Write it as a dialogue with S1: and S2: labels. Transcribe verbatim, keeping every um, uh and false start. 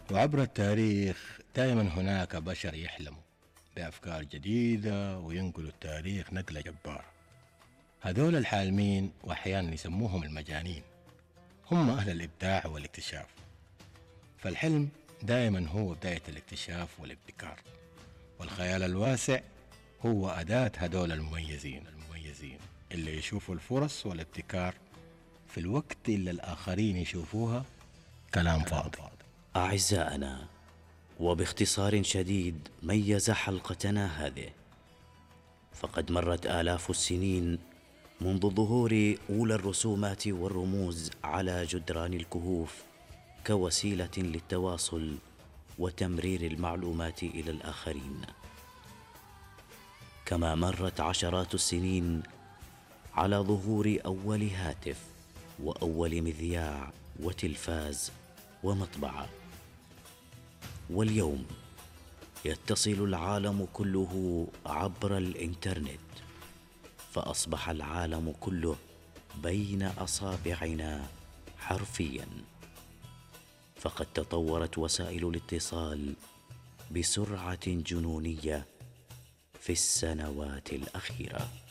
S1: وعبر التاريخ دائما هناك بشر يحلموا بأفكار جديدة وينقلوا التاريخ نقلة جبارة. هذول الحالمين وأحيانا يسموهم المجانين هم أهل الإبداع والاكتشاف. فالحلم دائما هو بداية الاكتشاف والابتكار، والخيال الواسع هو أداة هدول المميزين المميزين اللي يشوفوا الفرص والابتكار في الوقت اللي الآخرين يشوفوها كلام فاضي.
S2: أعزائنا، وباختصار شديد ميز حلقتنا هذه، فقد مرت آلاف السنين منذ ظهور أولى الرسومات والرموز على جدران الكهوف كوسيلة للتواصل وتمرير المعلومات إلى الآخرين، كما مرت عشرات السنين على ظهور أول هاتف وأول مذياع وتلفاز ومطبعة. واليوم يتصل العالم كله عبر الإنترنت، فأصبح العالم كله بين أصابعنا حرفياً. فقد تطورت وسائل الاتصال بسرعة جنونية في السنوات الأخيرة.